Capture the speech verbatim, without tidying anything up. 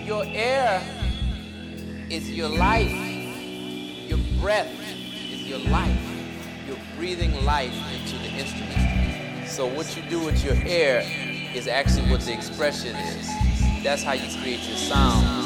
your air is your life. Your breath is your life. You're breathing life into the instrument. So what you do with your air is actually what the expression is. That's how you create your sound.